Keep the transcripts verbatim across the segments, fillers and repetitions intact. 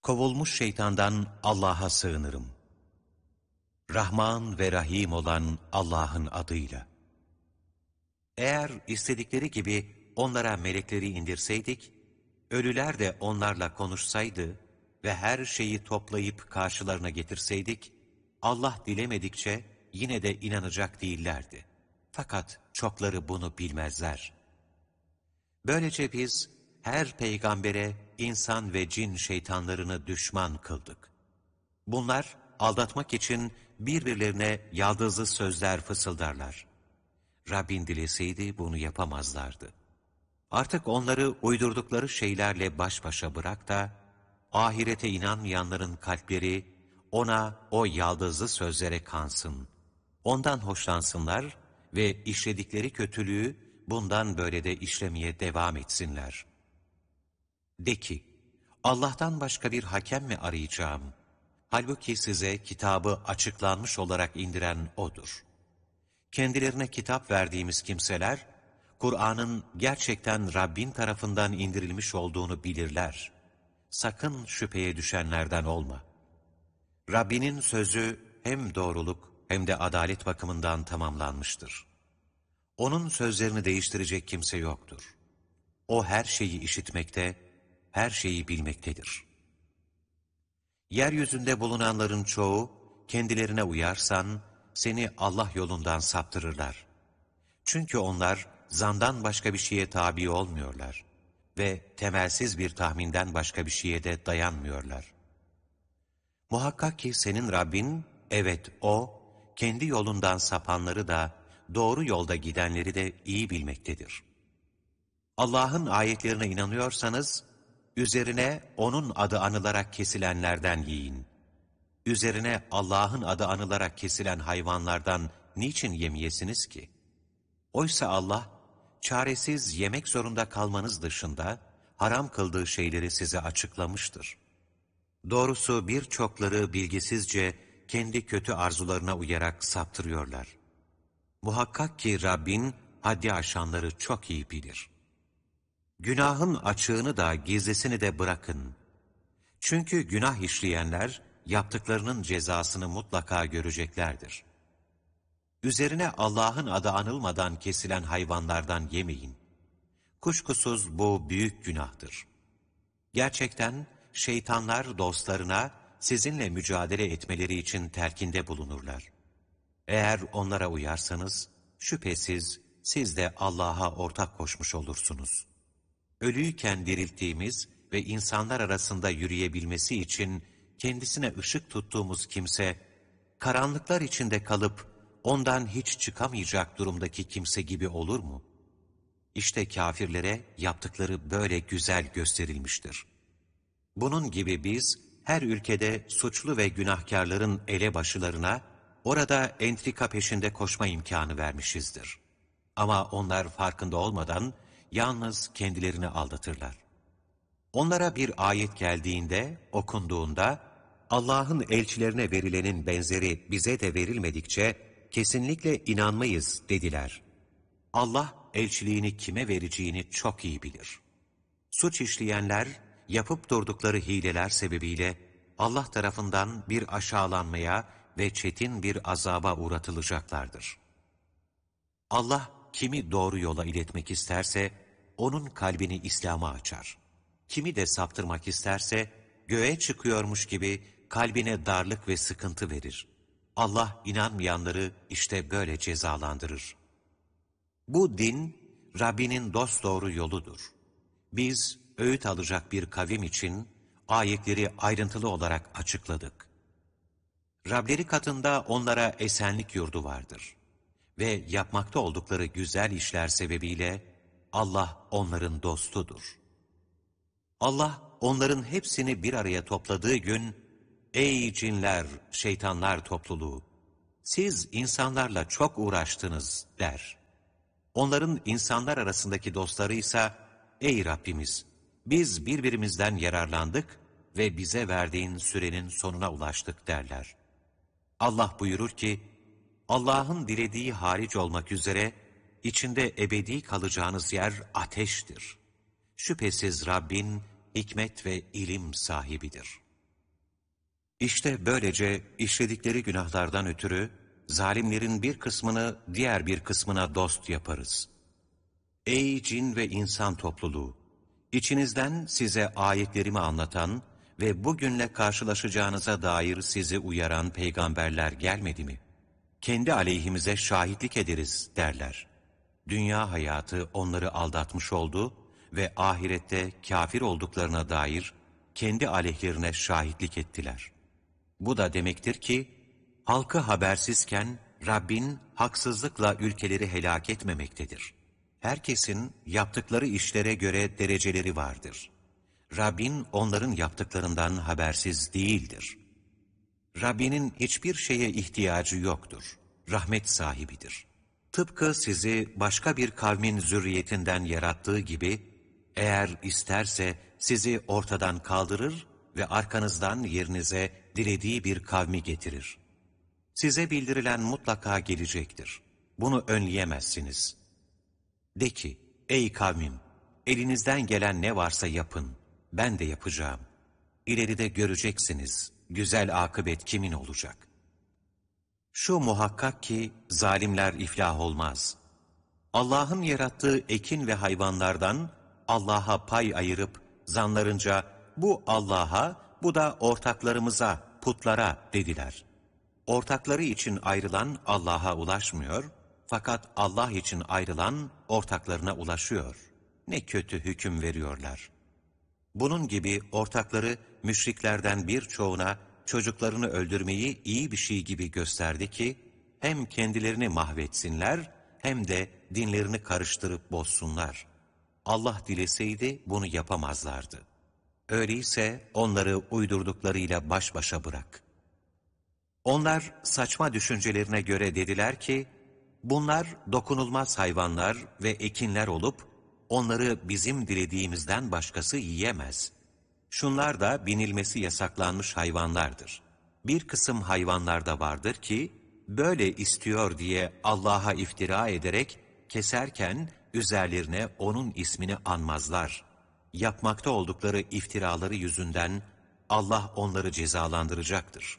Kovulmuş şeytandan Allah'a sığınırım. Rahman ve Rahim olan Allah'ın adıyla. Eğer istedikleri gibi onlara melekleri indirseydik, ölüler de onlarla konuşsaydı ve her şeyi toplayıp karşılarına getirseydik, Allah dilemedikçe yine de inanacak değillerdi. Fakat çokları bunu bilmezler. Böylece biz her peygambere insan ve cin şeytanlarını düşman kıldık. Bunlar aldatmak için birbirlerine yaldızlı sözler fısıldarlar. Rabbin dileseydi bunu yapamazlardı. Artık onları uydurdukları şeylerle baş başa bırak da, ahirete inanmayanların kalpleri ona o yaldızlı sözlere kansın. Ondan hoşlansınlar ve işledikleri kötülüğü bundan böyle de işlemeye devam etsinler. De ki, Allah'tan başka bir hakem mi arayacağım? Halbuki size kitabı açıklanmış olarak indiren O'dur. Kendilerine kitap verdiğimiz kimseler, Kur'an'ın gerçekten Rabbin tarafından indirilmiş olduğunu bilirler. Sakın şüpheye düşenlerden olma. Rabbinin sözü hem doğruluk hem de adalet bakımından tamamlanmıştır. Onun sözlerini değiştirecek kimse yoktur. O her şeyi işitmekte, her şeyi bilmektedir. Yeryüzünde bulunanların çoğu, kendilerine uyarsan, seni Allah yolundan saptırırlar. Çünkü onlar, zandan başka bir şeye tabi olmuyorlar ve temelsiz bir tahminden başka bir şeye de dayanmıyorlar. Muhakkak ki senin Rabbin, evet O, kendi yolundan sapanları da, doğru yolda gidenleri de iyi bilmektedir. Allah'ın ayetlerine inanıyorsanız, üzerine O'nun adı anılarak kesilenlerden yiyin. Üzerine Allah'ın adı anılarak kesilen hayvanlardan niçin yemeyesiniz ki? Oysa Allah, çaresiz yemek zorunda kalmanız dışında, haram kıldığı şeyleri size açıklamıştır. Doğrusu birçokları bilgisizce, kendi kötü arzularına uyarak saptırıyorlar. Muhakkak ki Rabbin, haddi aşanları çok iyi bilir. Günahın açığını da gizlisini de bırakın. Çünkü günah işleyenler, yaptıklarının cezasını mutlaka göreceklerdir. Üzerine Allah'ın adı anılmadan kesilen hayvanlardan yemeyin. Kuşkusuz bu büyük günahtır. Gerçekten şeytanlar dostlarına sizinle mücadele etmeleri için telkinde bulunurlar. Eğer onlara uyarsanız, şüphesiz siz de Allah'a ortak koşmuş olursunuz. Ölüyken dirilttiğimiz ve insanlar arasında yürüyebilmesi için kendisine ışık tuttuğumuz kimse, karanlıklar içinde kalıp ondan hiç çıkamayacak durumdaki kimse gibi olur mu? İşte kafirlere yaptıkları böyle güzel gösterilmiştir. Bunun gibi biz her ülkede suçlu ve günahkarların elebaşılarına orada entrika peşinde koşma imkanı vermişizdir. Ama onlar farkında olmadan yalnız kendilerini aldatırlar. Onlara bir ayet geldiğinde, okunduğunda, Allah'ın elçilerine verilenin benzeri bize de verilmedikçe kesinlikle inanmayız dediler. Allah elçiliğini kime vereceğini çok iyi bilir. Suç işleyenler, yapıp durdukları hileler sebebiyle Allah tarafından bir aşağılanmaya ve çetin bir azaba uğratılacaklardır. Allah kimi doğru yola iletmek isterse, onun kalbini İslam'a açar. Kimi de saptırmak isterse, göğe çıkıyormuş gibi kalbine darlık ve sıkıntı verir. Allah inanmayanları işte böyle cezalandırır. Bu din, Rabbinin dosdoğru yoludur. Biz, öğüt alacak bir kavim için, ayetleri ayrıntılı olarak açıkladık. Rableri katında onlara esenlik yurdu vardır. Ve yapmakta oldukları güzel işler sebebiyle, Allah onların dostudur. Allah onların hepsini bir araya topladığı gün, ''Ey cinler, şeytanlar topluluğu, siz insanlarla çok uğraştınız.'' der. Onların insanlar arasındaki dostları ise, ''Ey Rabbimiz, biz birbirimizden yararlandık ve bize verdiğin sürenin sonuna ulaştık.'' derler. Allah buyurur ki, Allah'ın dilediği hariç olmak üzere, içinde ebedi kalacağınız yer ateştir. Şüphesiz Rabbin hikmet ve ilim sahibidir. İşte böylece işledikleri günahlardan ötürü zalimlerin bir kısmını diğer bir kısmına dost yaparız. Ey cin ve insan topluluğu! İçinizden size ayetlerimi anlatan ve bugünle karşılaşacağınıza dair sizi uyaran peygamberler gelmedi mi? Kendi aleyhimize şahitlik ederiz derler. Dünya hayatı onları aldatmış oldu ve ahirette kafir olduklarına dair kendi aleyhlerine şahitlik ettiler. Bu da demektir ki, halkı habersizken Rabbin haksızlıkla ülkeleri helak etmemektedir. Herkesin yaptıkları işlere göre dereceleri vardır. Rabbin onların yaptıklarından habersiz değildir. Rabbinin hiçbir şeye ihtiyacı yoktur. Rahmet sahibidir. Tıpkı sizi başka bir kavmin zürriyetinden yarattığı gibi, eğer isterse sizi ortadan kaldırır ve arkanızdan yerinize dilediği bir kavmi getirir. Size bildirilen mutlaka gelecektir. Bunu önleyemezsiniz. De ki, ey kavmim, elinizden gelen ne varsa yapın, ben de yapacağım. İleride göreceksiniz, güzel akıbet kimin olacak? Şu muhakkak ki zalimler iflah olmaz. Allah'ın yarattığı ekin ve hayvanlardan Allah'a pay ayırıp zanlarınca bu Allah'a, bu da ortaklarımıza, putlara dediler. Ortakları için ayrılan Allah'a ulaşmıyor, fakat Allah için ayrılan ortaklarına ulaşıyor. Ne kötü hüküm veriyorlar. Bunun gibi ortakları müşriklerden birçoğuna çocuklarını öldürmeyi iyi bir şey gibi gösterdi ki, hem kendilerini mahvetsinler, hem de dinlerini karıştırıp bozsunlar. Allah dileseydi bunu yapamazlardı. Öyleyse onları uydurduklarıyla baş başa bırak. Onlar saçma düşüncelerine göre dediler ki, bunlar dokunulmaz hayvanlar ve ekinler olup, onları bizim dilediğimizden başkası yiyemez. Şunlar da binilmesi yasaklanmış hayvanlardır. Bir kısım hayvanlar da vardır ki, böyle istiyor diye Allah'a iftira ederek, keserken üzerlerine onun ismini anmazlar. Yapmakta oldukları iftiraları yüzünden Allah onları cezalandıracaktır.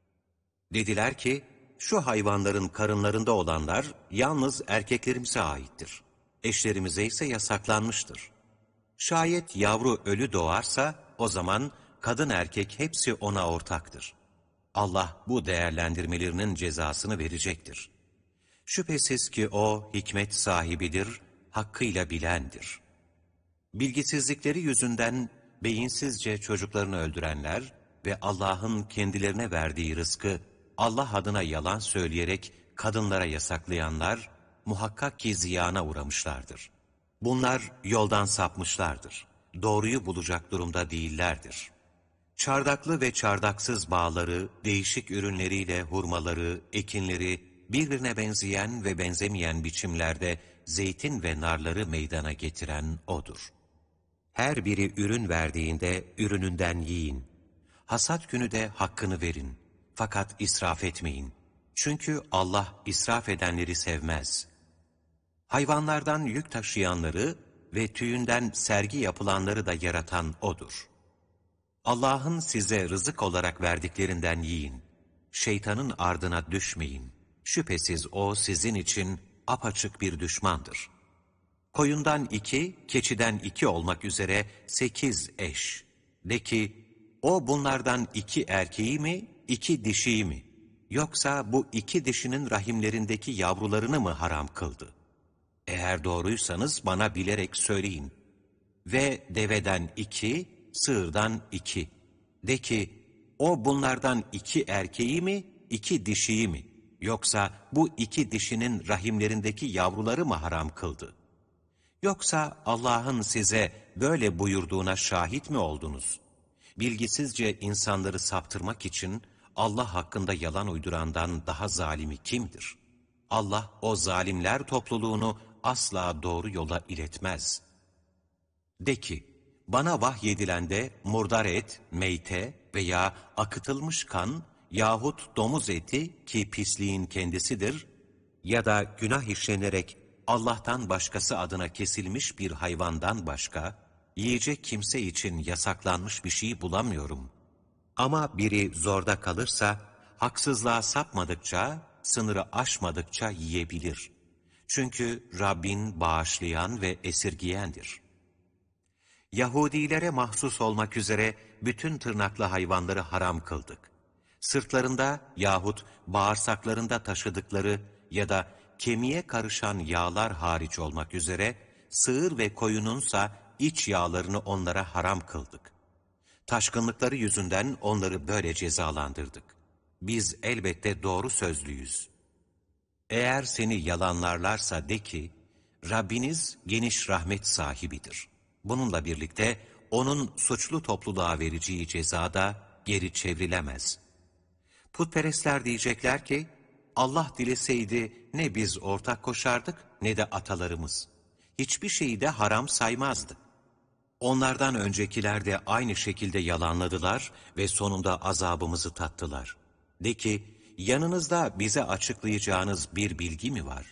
Dediler ki, şu hayvanların karınlarında olanlar yalnız erkeklerimize aittir. Eşlerimize ise yasaklanmıştır. Şayet yavru ölü doğarsa o zaman kadın erkek hepsi ona ortaktır. Allah bu değerlendirmelerinin cezasını verecektir. Şüphesiz ki o hikmet sahibidir, hakkıyla bilendir. Bilgisizlikleri yüzünden beyinsizce çocuklarını öldürenler ve Allah'ın kendilerine verdiği rızkı Allah adına yalan söyleyerek kadınlara yasaklayanlar muhakkak ki ziyana uğramışlardır. Bunlar yoldan sapmışlardır. Doğruyu bulacak durumda değillerdir. Çardaklı ve çardaksız bağları, değişik ürünleriyle hurmaları, ekinleri, birbirine benzeyen ve benzemeyen biçimlerde zeytin ve narları meydana getiren O'dur. Her biri ürün verdiğinde ürününden yiyin. Hasat günü de hakkını verin. Fakat israf etmeyin. Çünkü Allah israf edenleri sevmez. Hayvanlardan yük taşıyanları ve tüyünden sergi yapılanları da yaratan O'dur. Allah'ın size rızık olarak verdiklerinden yiyin. Şeytanın ardına düşmeyin. Şüphesiz o sizin için apaçık bir düşmandır. Koyundan iki, keçiden iki olmak üzere sekiz eş. De ki, o bunlardan iki erkeği mi, iki dişiyi mi? Yoksa bu iki dişinin rahimlerindeki yavrularını mı haram kıldı? Eğer doğruysanız bana bilerek söyleyin. Ve deveden iki, sığırdan iki. De ki, o bunlardan iki erkeği mi, iki dişiyi mi? Yoksa bu iki dişinin rahimlerindeki yavruları mı haram kıldı? Yoksa Allah'ın size böyle buyurduğuna şahit mi oldunuz? Bilgisizce insanları saptırmak için Allah hakkında yalan uydurandan daha zalimi kimdir? Allah o zalimler topluluğunu asla doğru yola iletmez. De ki, bana vahyedilende murdar et, meyte veya akıtılmış kan yahut domuz eti ki pisliğin kendisidir ya da günah işlenerek Allah'tan başkası adına kesilmiş bir hayvandan başka, yiyecek kimse için yasaklanmış bir şey bulamıyorum. Ama biri zorda kalırsa, haksızlığa sapmadıkça, sınırı aşmadıkça yiyebilir. Çünkü Rabbin bağışlayan ve esirgiyendir. Yahudilere mahsus olmak üzere bütün tırnaklı hayvanları haram kıldık. Sırtlarında yahut bağırsaklarında taşıdıkları ya da kemiğe karışan yağlar hariç olmak üzere, sığır ve koyununsa iç yağlarını onlara haram kıldık. Taşkınlıkları yüzünden onları böyle cezalandırdık. Biz elbette doğru sözlüyüz. Eğer seni yalanlarlarsa de ki, Rabbiniz geniş rahmet sahibidir. Bununla birlikte onun suçlu topluluğa vereceği ceza da geri çevrilemez. Putperestler diyecekler ki, Allah dileseydi ne biz ortak koşardık ne de atalarımız. Hiçbir şeyi de haram saymazdı. Onlardan öncekiler de aynı şekilde yalanladılar ve sonunda azabımızı tattılar. De ki, yanınızda bize açıklayacağınız bir bilgi mi var?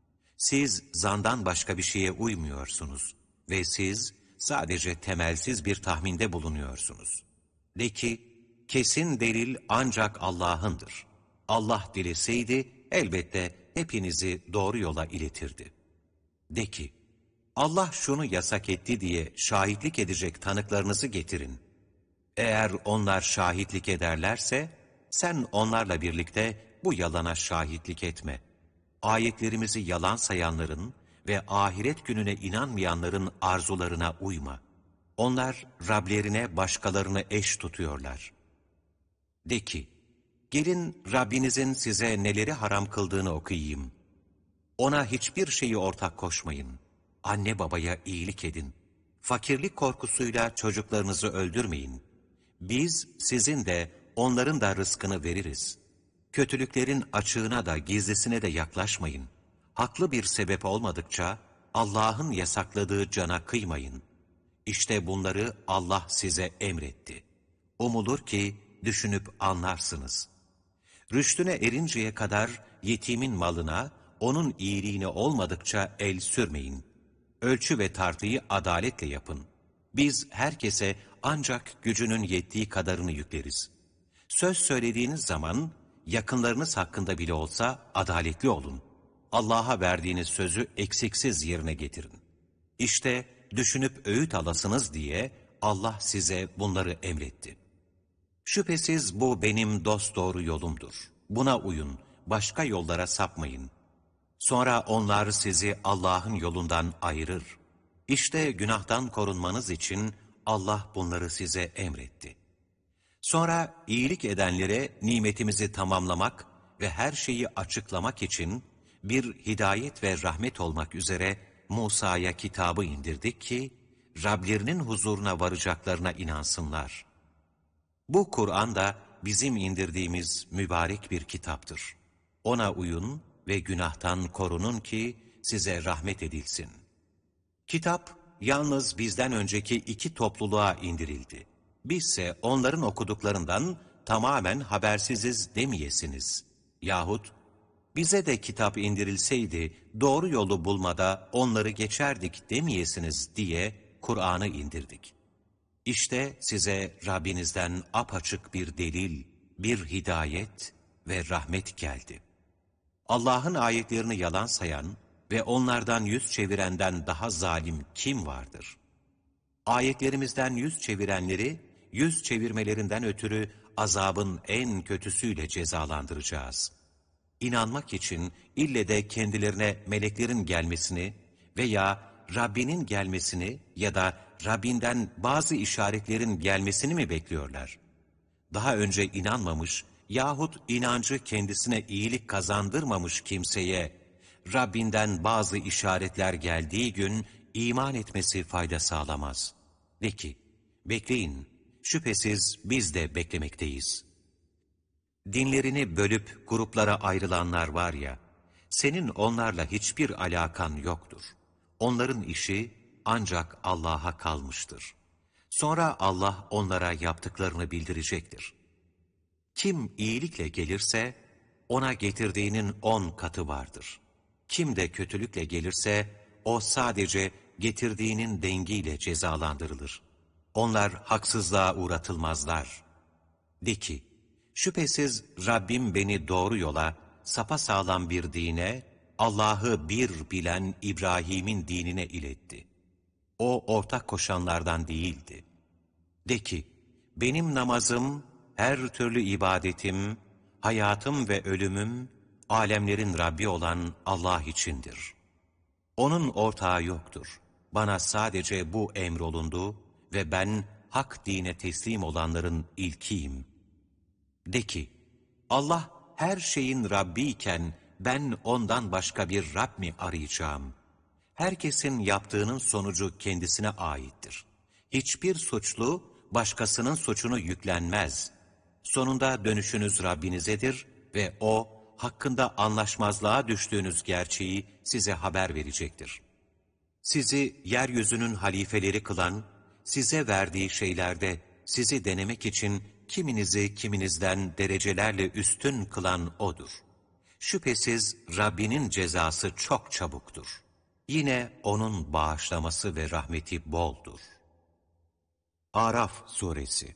Siz zandan başka bir şeye uymuyorsunuz ve siz sadece temelsiz bir tahminde bulunuyorsunuz. De ki, kesin delil ancak Allah'ındır. Allah dileseydi elbette hepinizi doğru yola iletirdi. De ki, Allah şunu yasak etti diye şahitlik edecek tanıklarınızı getirin. Eğer onlar şahitlik ederlerse, sen onlarla birlikte bu yalana şahitlik etme. Ayetlerimizi yalan sayanların ve ahiret gününe inanmayanların arzularına uyma. Onlar Rablerine başkalarını eş tutuyorlar. De ki, gelin Rabbinizin size neleri haram kıldığını okuyayım. Ona hiçbir şeyi ortak koşmayın. Anne babaya iyilik edin. Fakirlik korkusuyla çocuklarınızı öldürmeyin. Biz sizin de onların da rızkını veririz. Kötülüklerin açığına da gizlisine de yaklaşmayın. Haklı bir sebep olmadıkça Allah'ın yasakladığı cana kıymayın. İşte bunları Allah size emretti. Umulur ki düşünüp anlarsınız. Rüştüne erinceye kadar yetimin malına, onun iyiliğine olmadıkça el sürmeyin. Ölçü ve tartıyı adaletle yapın. Biz herkese ancak gücünün yettiği kadarını yükleriz. Söz söylediğiniz zaman, yakınlarınız hakkında bile olsa adaletli olun. Allah'a verdiğiniz sözü eksiksiz yerine getirin. İşte düşünüp öğüt alasınız diye Allah size bunları emretti. Şüphesiz bu benim dosdoğru yolumdur. Buna uyun, başka yollara sapmayın. Sonra onlar sizi Allah'ın yolundan ayırır. İşte günahtan korunmanız için Allah bunları size emretti. Sonra iyilik edenlere nimetimizi tamamlamak ve her şeyi açıklamak için bir hidayet ve rahmet olmak üzere Musa'ya kitabı indirdik ki, Rablerinin huzuruna varacaklarına inansınlar. Bu Kur'an da bizim indirdiğimiz mübarek bir kitaptır. Ona uyun ve günahtan korunun ki size rahmet edilsin. Kitap yalnız bizden önceki iki topluluğa indirildi. Bizse onların okuduklarından tamamen habersiziz demeyesiniz. Yahut bize de kitap indirilseydi doğru yolu bulmada onları geçerdik demeyesiniz diye Kur'an'ı indirdik. İşte size Rabbinizden apaçık bir delil, bir hidayet ve rahmet geldi. Allah'ın ayetlerini yalan sayan ve onlardan yüz çevirenden daha zalim kim vardır? Ayetlerimizden yüz çevirenleri, yüz çevirmelerinden ötürü azabın en kötüsüyle cezalandıracağız. İnanmak için ille de kendilerine meleklerin gelmesini veya Rabbinin gelmesini ya da Rabbinden bazı işaretlerin gelmesini mi bekliyorlar? Daha önce inanmamış yahut inancı kendisine iyilik kazandırmamış kimseye Rabbinden bazı işaretler geldiği gün iman etmesi fayda sağlamaz. De ki, bekleyin, şüphesiz biz de beklemekteyiz. Dinlerini bölüp gruplara ayrılanlar var ya, senin onlarla hiçbir alakan yoktur. Onların işi ancak Allah'a kalmıştır. Sonra Allah onlara yaptıklarını bildirecektir. Kim iyilikle gelirse, ona getirdiğinin on katı vardır. Kim de kötülükle gelirse, o sadece getirdiğinin dengiyle cezalandırılır. Onlar haksızlığa uğratılmazlar. De ki, şüphesiz Rabbim beni doğru yola, sapasağlam bir dine, Allah'ı bir bilen İbrahim'in dinine iletti. O ortak koşanlardan değildi. De ki, benim namazım, her türlü ibadetim, hayatım ve ölümüm, alemlerin Rabbi olan Allah içindir. Onun ortağı yoktur. Bana sadece bu emrolundu ve ben hak dine teslim olanların ilkiyim. De ki, Allah her şeyin Rabbi iken ben ondan başka bir Rab mi arayacağım? Herkesin yaptığının sonucu kendisine aittir. Hiçbir suçlu başkasının suçunu yüklenmez. Sonunda dönüşünüz Rabbinizedir ve O, hakkında anlaşmazlığa düştüğünüz gerçeği size haber verecektir. Sizi yeryüzünün halifeleri kılan, size verdiği şeylerde sizi denemek için kiminizi kiminizden derecelerle üstün kılan O'dur. Şüphesiz Rabbinin cezası çok çabuktur. Yine O'nun bağışlaması ve rahmeti boldur. Araf Suresi.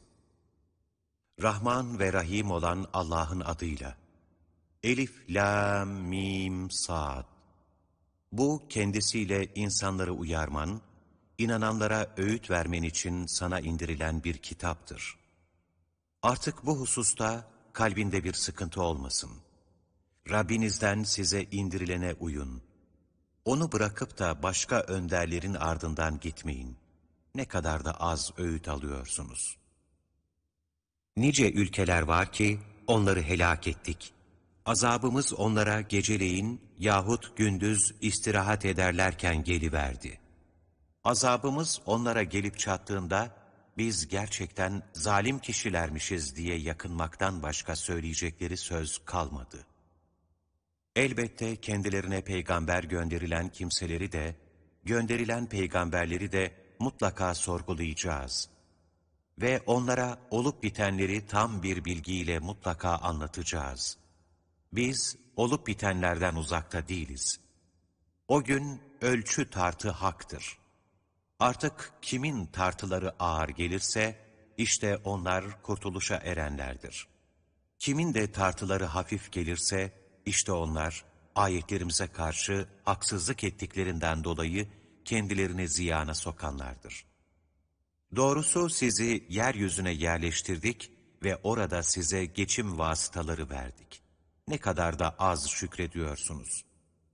Rahman ve Rahim olan Allah'ın adıyla. Elif, Lam, Mim, Sad. Bu kendisiyle insanları uyarman, inananlara öğüt vermen için sana indirilen bir kitaptır. Artık bu hususta kalbinde bir sıkıntı olmasın. Rabbinizden size indirilene uyun. Onu bırakıp da başka önderlerin ardından gitmeyin. Ne kadar da az öğüt alıyorsunuz. Nice ülkeler var ki onları helak ettik. Azabımız onlara geceleyin yahut gündüz istirahat ederlerken geliverdi. Azabımız onlara gelip çattığında biz gerçekten zalim kişilermişiz diye yakınmaktan başka söyleyecekleri söz kalmadı. Elbette kendilerine peygamber gönderilen kimseleri de, gönderilen peygamberleri de mutlaka sorgulayacağız. Ve onlara olup bitenleri tam bir bilgiyle mutlaka anlatacağız. Biz olup bitenlerden uzakta değiliz. O gün ölçü tartı haktır. Artık kimin tartıları ağır gelirse, işte onlar kurtuluşa erenlerdir. Kimin de tartıları hafif gelirse, işte onlar ayetlerimize karşı haksızlık ettiklerinden dolayı kendilerini ziyana sokanlardır. Doğrusu sizi yeryüzüne yerleştirdik ve orada size geçim vasıtaları verdik. Ne kadar da az şükrediyorsunuz.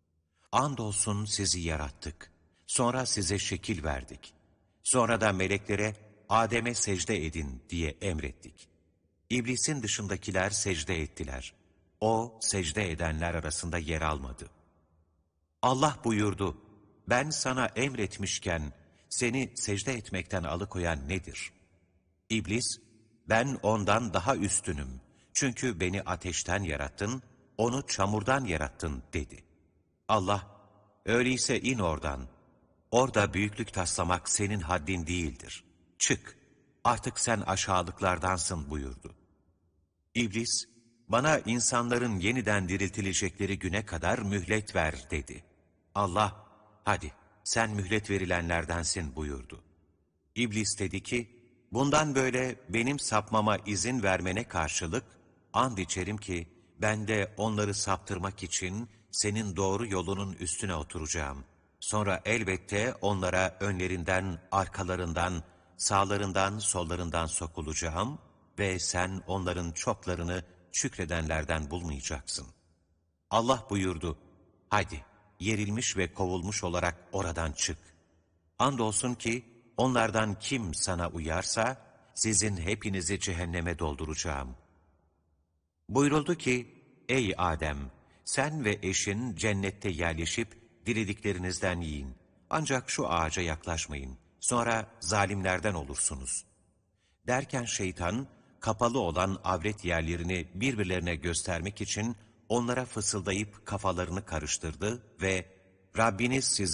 Andolsun sizi yarattık. Sonra size şekil verdik. Sonra da meleklere Adem'e secde edin diye emrettik. İblisin dışındakiler secde ettiler. O secde edenler arasında yer almadı. Allah buyurdu, ben sana emretmişken seni secde etmekten alıkoyan nedir? İblis, ben ondan daha üstünüm. Çünkü beni ateşten yarattın, onu çamurdan yarattın dedi. Allah, öyleyse in oradan. Orada büyüklük taslamak senin haddin değildir. Çık, artık sen aşağılıklardansın buyurdu. İblis, bana insanların yeniden diriltilecekleri güne kadar mühlet ver dedi. Allah, hadi sen mühlet verilenlerdensin buyurdu. İblis dedi ki, bundan böyle benim sapmama izin vermene karşılık, and içerim ki ben de onları saptırmak için senin doğru yolunun üstüne oturacağım. Sonra elbette onlara önlerinden, arkalarından, sağlarından, sollarından sokulacağım ve sen onların çoklarını şükredenlerden bulmayacaksın. Allah buyurdu, hadi yerilmiş ve kovulmuş olarak oradan çık. Andolsun ki onlardan kim sana uyarsa sizin hepinizi cehenneme dolduracağım. Buyuruldu ki, ey Adem, sen ve eşin cennette yerleşip dilediklerinizden yiyin. Ancak şu ağaca yaklaşmayın. Sonra zalimlerden olursunuz. Derken şeytan, kapalı olan avret yerlerini birbirlerine göstermek için onlara fısıldayıp kafalarını karıştırdı ve Rabbiniz sizi